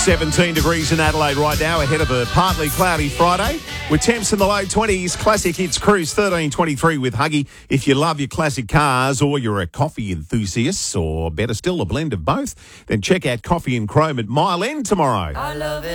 17 degrees in Adelaide right now, ahead of a partly cloudy Friday. With temps in the low 20s, Classic Hits Cruise 1323 with Huggy. If you love your classic cars or you're a coffee enthusiast, or better still, a blend of both, then check out Coffee and Chrome at Mile End tomorrow. I love it.